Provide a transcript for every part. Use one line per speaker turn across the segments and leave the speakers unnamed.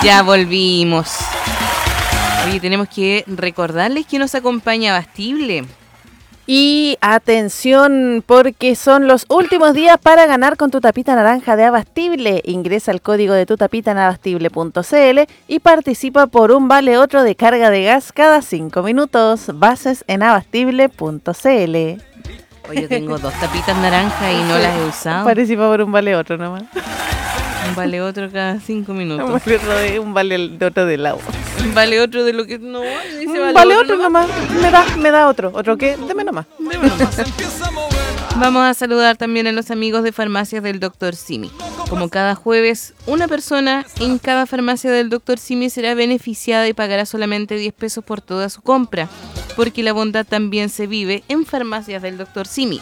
Ya volvimos. Oye, tenemos que recordarles que nos acompaña Abastible.
Y atención, porque son los últimos días para ganar con tu tapita naranja de Abastible. Ingresa el código de tu tapita en abastible.cl y participa por un vale otro de carga de gas cada 5 minutos. Bases en abastible.cl.
Oye, yo tengo 2 tapitas naranjas y no las he usado.
Participa por un vale otro nomás.
Un vale otro cada 5 minutos.
Un vale otro del agua.
Un vale otro de lo que no dice
vale otro nomás. Me da otro. ¿Otro qué? Deme nomás.
Vamos a saludar también a los amigos de Farmacias del Dr. Simi. Como cada jueves, una persona en cada farmacia del Dr. Simi será beneficiada y pagará solamente 10 pesos por toda su compra, porque la bondad también se vive en Farmacias del Dr. Simi.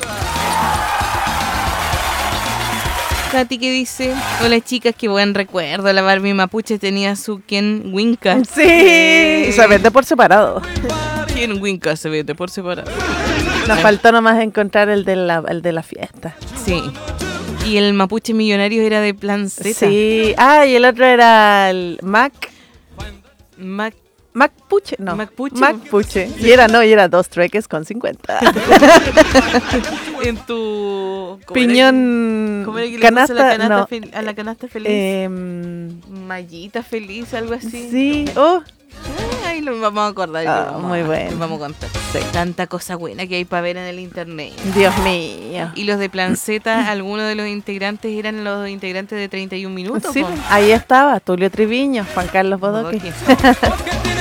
Katy que dice: hola chicas, qué buen recuerdo, la Barbie mapuche tenía su Ken Winca.
Sí, y se vende por separado.
Ken Winca se vende por separado.
Nos faltó nomás encontrar el de la fiesta.
Sí. Y el mapuche millonario era de Plan Z.
Sí. Y el otro era el Macpuche, no. Macpuche. Y era 2 trueques con 50.
En tu
piñón
¿cómo era que
canasta,
le puso
no.
A la canasta feliz? Mallita feliz, algo así.
Sí.
Ahí lo vamos a acordar.
Muy bueno.
Vamos a contar.
Sí.
Tanta cosa buena que hay para ver en el internet.
Dios mío.
Y los de Plan Z, algunos de los integrantes eran los integrantes de 31 minutos.
Sí, ahí estaba Tulio Triviño, Juan Carlos Bodoque.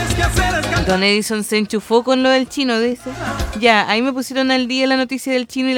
Don Edison se enchufó con lo del chino, dice. Ya, ahí me pusieron al día la noticia del chino y